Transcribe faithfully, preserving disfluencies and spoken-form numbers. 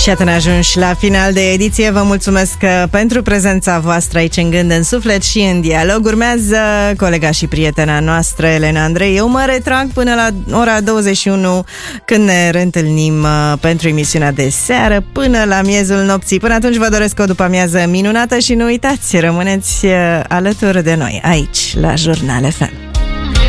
Și iată ne ajungi la final de ediție. Vă mulțumesc pentru prezența voastră aici în Gând în Suflet și în dialog. Urmează colega și prietena noastră, Elena Andrei. Eu mă retrag până la ora douăzeci și unu, când ne reîntâlnim pentru emisiunea de seară, până la miezul nopții. Până atunci vă doresc o după-amiază minunată și nu uitați, rămâneți alături de noi aici, la Jurnal F M.